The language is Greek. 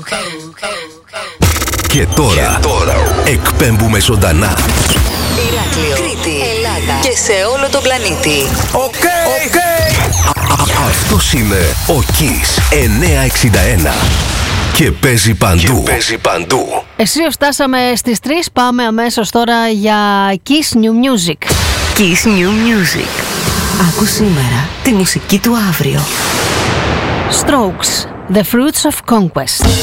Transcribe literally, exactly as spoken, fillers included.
Και τώρα, και τώρα εκπέμπουμε ζωντανά Ηράκλειο, Κρήτη, Ελλάδα και σε όλο τον πλανήτη. Οκ, okay, okay. Αυτός είναι ο Kiss εννιακόσια εξήντα ένα και παίζει παντού. Και παίζει παντού. Εσύ φτάσαμε στις τρεις, πάμε αμέσως τώρα για Kiss New Music. Kiss New Music. Άκου σήμερα τη μουσική του αύριο. Strokes, The Fruits of Conquest.